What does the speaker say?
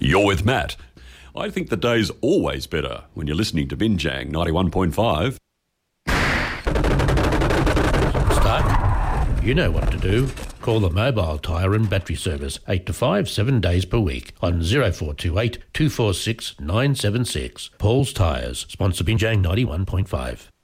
You're with Matt. I think the day's always better when you're listening to Binjang 91.5. Stuck? You know what to do. Call the Mobile Tyre and Battery Service 8 to 5, 7 days per week on 0428 246 976. Paul's Tyres, sponsor Binjang 91.5.